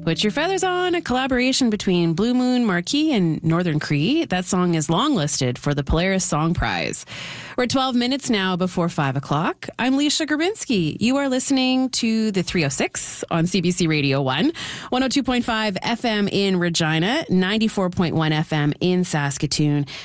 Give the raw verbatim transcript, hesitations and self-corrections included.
Put Your Feathers On, a collaboration between Blue Moon Marquee and Northern Cree. That song is longlisted for the Polaris Song Prize. We're twelve minutes now before five o'clock. I'm Leisha Grabinski. You are listening to the three oh six on C B C Radio one, one oh two point five F M in Regina, ninety-four point one F M in Saskatoon.